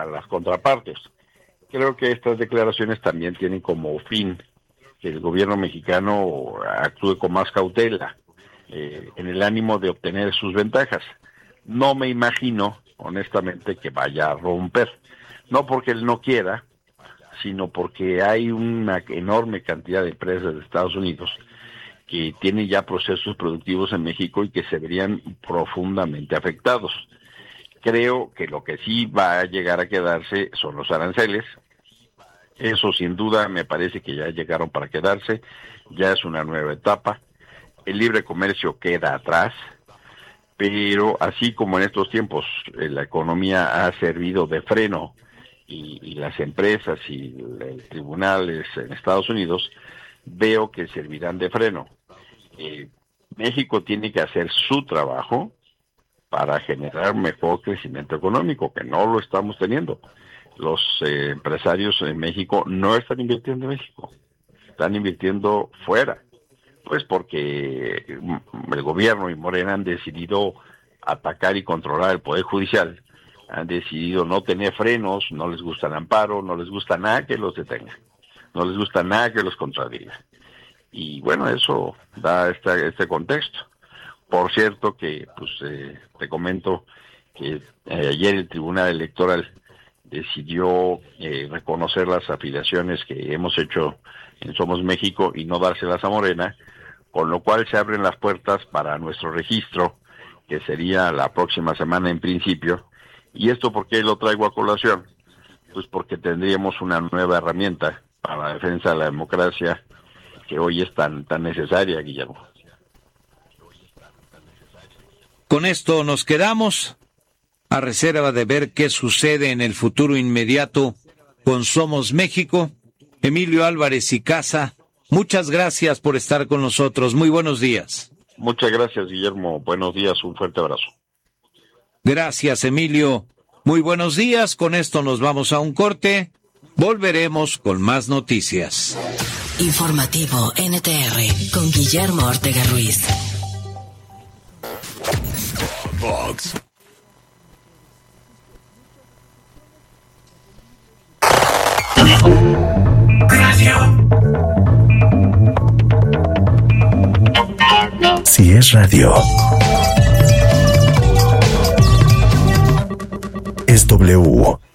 las contrapartes. Creo que estas declaraciones también tienen como fin que el gobierno mexicano actúe con más cautela, en el ánimo de obtener sus ventajas. No me imagino, honestamente, que vaya a romper. No porque él no quiera, sino porque hay una enorme cantidad de empresas de Estados Unidos que tienen ya procesos productivos en México y que se verían profundamente afectados. Creo que lo que sí va a llegar a quedarse son los aranceles. Eso sin duda me parece que ya llegaron para quedarse, ya es una nueva etapa. El libre comercio queda atrás, pero así como en estos tiempos la economía ha servido de freno y las empresas y tribunales en Estados Unidos, veo que servirán de freno. México tiene que hacer su trabajo para generar mejor crecimiento económico, que no lo estamos teniendo. Los empresarios en México no están invirtiendo en México, están invirtiendo fuera, pues porque el gobierno y Morena han decidido atacar y controlar el Poder Judicial, han decidido no tener frenos, no les gusta el amparo, no les gusta nada que los detenga, no les gusta nada que los contradiga. Y bueno, eso da este contexto. Por cierto que, pues, te comento que ayer el Tribunal Electoral decidió reconocer las afiliaciones que hemos hecho en Somos México y no dárselas a Morena, con lo cual se abren las puertas para nuestro registro, que sería la próxima semana en principio. ¿Y esto por qué lo traigo a colación? Pues porque tendríamos una nueva herramienta para la defensa de la democracia que hoy es tan necesaria, Guillermo. Con esto nos quedamos, a reserva de ver qué sucede en el futuro inmediato con Somos México. Emilio Álvarez y Casa, muchas gracias por estar con nosotros. Muy buenos días. Muchas gracias, Guillermo. Buenos días, un fuerte abrazo. Gracias, Emilio. Muy buenos días. Con esto nos vamos a un corte. Volveremos con más noticias. Informativo NTR con Guillermo Ortega Ruiz. Vox. Radio. Si es radio, es W.